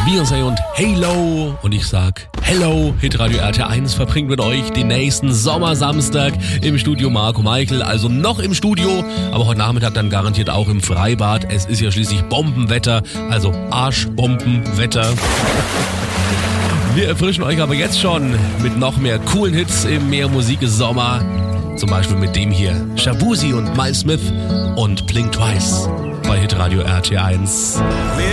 Beyoncé und Halo. Und ich sag Hello. Hitradio RT1 verbringt mit euch den nächsten Sommersamstag im Studio Marco Michael. Also noch im Studio, aber heute Nachmittag dann garantiert auch im Freibad. Es ist ja schließlich Bombenwetter, also Arschbombenwetter. Wir erfrischen euch aber jetzt schon mit noch mehr coolen Hits im Mehr Musik ist Sommer. Zum Beispiel mit dem hier, Shabuzi und Miles Smith und Blink Twice bei Hitradio RT1.